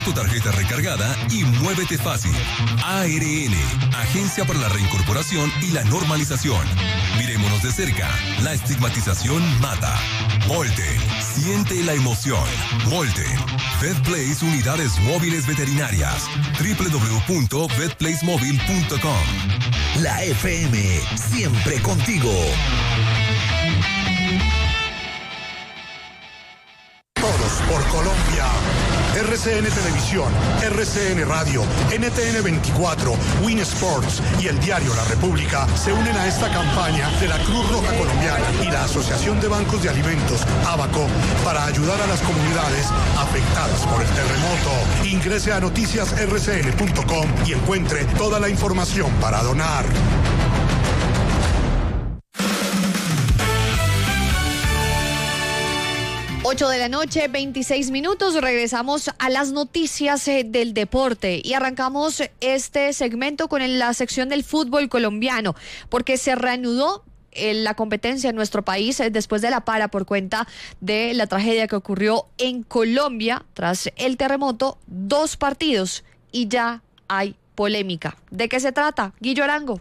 Tu tarjeta recargada y muévete fácil. ARN, Agencia para la Reincorporación y la Normalización. Mirémonos de cerca. La estigmatización mata. Volten, siente la emoción. Volten. VetPlace Unidades Móviles Veterinarias. www.vetplacemobile.com. La FM, siempre contigo. Todos por Colombia. RCN Televisión, RCN Radio, NTN 24, Win Sports y el diario La República se unen a esta campaña de la Cruz Roja Colombiana y la Asociación de Bancos de Alimentos, ABACO, para ayudar a las comunidades afectadas por el terremoto. Ingrese a noticiasrcn.com y encuentre toda la información para donar. 8 de la noche, 26 minutos. Regresamos a las noticias del deporte y arrancamos este segmento con la sección del fútbol colombiano, porque se reanudó la competencia en nuestro país después de la para por cuenta de la tragedia que ocurrió en Colombia tras el terremoto. 2 partidos y ya hay polémica. ¿De qué se trata, Guillo Arango?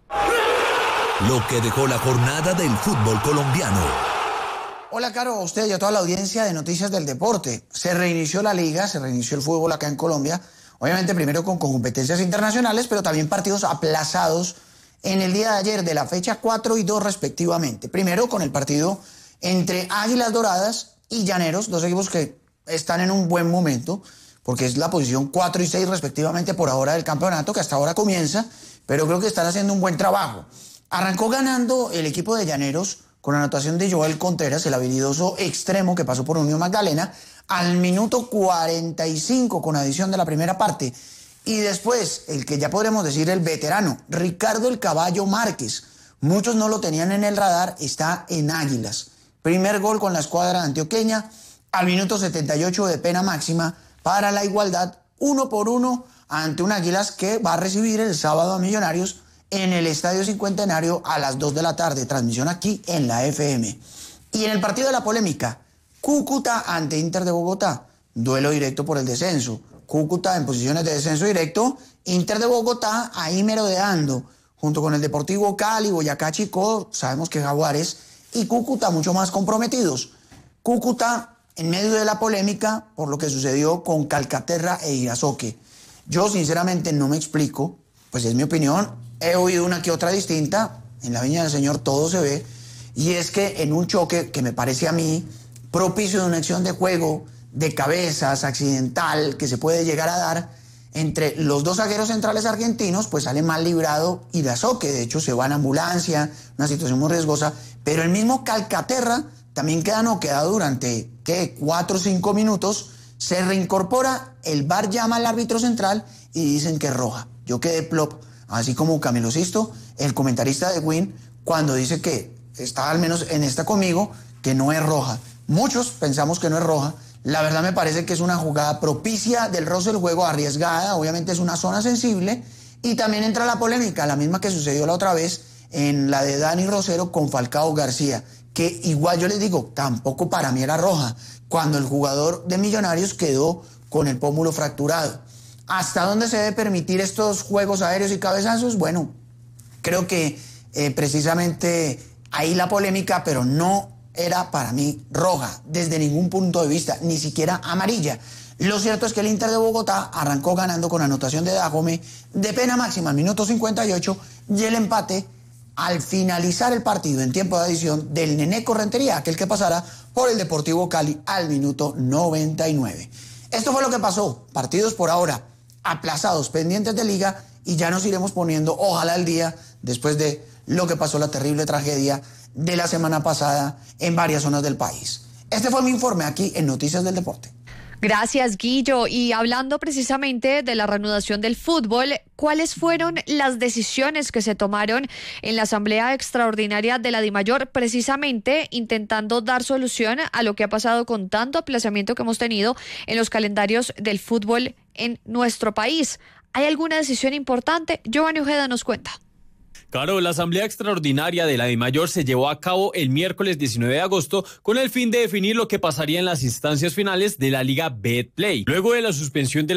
Lo que dejó la jornada del fútbol colombiano. Hola, Caro, a usted y a toda la audiencia de Noticias del Deporte. Se reinició la liga, se reinició el fútbol acá en Colombia, obviamente primero con competencias internacionales, pero también partidos aplazados en el día de ayer de la fecha 4 y 2 respectivamente. Primero con el partido entre Águilas Doradas y Llaneros, 2 equipos que están en un buen momento, porque es la posición 4 y 6 respectivamente por ahora del campeonato, que hasta ahora comienza, pero creo que están haciendo un buen trabajo. Arrancó ganando el equipo de Llaneros con anotación de Joel Contreras, el habilidoso extremo que pasó por Unión Magdalena, al minuto 45 con adición de la primera parte. Y después, el que ya podremos decir el veterano, Ricardo el Caballo Márquez. Muchos no lo tenían en el radar, está en Águilas. Primer gol con la escuadra antioqueña, al minuto 78 de pena máxima para la igualdad, 1-1 ante un Águilas que va a recibir el sábado a Millonarios en el Estadio Cincuentenario a las 2 de la tarde, transmisión aquí en la FM. Y en el partido de la polémica, Cúcuta ante Inter de Bogotá, duelo directo por el descenso. Cúcuta en posiciones de descenso directo, Inter de Bogotá ahí merodeando, junto con el Deportivo Cali, Boyacá Chicó, sabemos que Jaguares, y Cúcuta mucho más comprometidos. Cúcuta en medio de la polémica por lo que sucedió con Calcaterra e Irazoque. Yo sinceramente no me explico, pues es mi opinión. He oído una que otra distinta, en la Viña del Señor todo se ve, y es que en un choque que me parece a mí propicio de una acción de juego, de cabezas, accidental, que se puede llegar a dar entre los 2 zagueros centrales argentinos, pues sale mal librado Irazoque, de hecho se va en ambulancia, una situación muy riesgosa, pero el mismo Calcaterra también queda noqueado durante, 4 o 5 minutos, se reincorpora, el VAR llama al árbitro central y dicen que es roja. Yo quedé plop. Así como Camilo Sisto, el comentarista de Win, cuando dice que está al menos en esta conmigo, que no es roja. Muchos pensamos que no es roja. La verdad me parece que es una jugada propicia del roce del juego, arriesgada. Obviamente es una zona sensible. Y también entra la polémica, la misma que sucedió la otra vez en la de Dani Rosero con Falcao García. Que igual yo les digo, tampoco para mí era roja, cuando el jugador de Millonarios quedó con el pómulo fracturado. ¿Hasta dónde se debe permitir estos juegos aéreos y cabezazos? Bueno, creo que precisamente ahí la polémica, pero no era para mí roja, desde ningún punto de vista, ni siquiera amarilla. Lo cierto es que el Inter de Bogotá arrancó ganando con anotación de Dajome de pena máxima al minuto 58 y el empate al finalizar el partido en tiempo de adición del Nené Correntería, aquel que pasará por el Deportivo Cali al minuto 99. Esto fue lo que pasó, partidos por ahora aplazados, pendientes de liga, y ya nos iremos poniendo, ojalá al día, después de lo que pasó, la terrible tragedia de la semana pasada en varias zonas del país. Este fue mi informe aquí en Noticias del Deporte. Gracias, Guillo. Y hablando precisamente de la reanudación del fútbol, ¿cuáles fueron las decisiones que se tomaron en la Asamblea Extraordinaria de la DIMAYOR, precisamente intentando dar solución a lo que ha pasado con tanto aplazamiento que hemos tenido en los calendarios del fútbol en nuestro país? ¿Hay alguna decisión importante? Giovanni Ojeda nos cuenta. Claro, la asamblea extraordinaria de la DIMAYOR se llevó a cabo el miércoles 19 de agosto con el fin de definir lo que pasaría en las instancias finales de la Liga Betplay. Luego de la suspensión de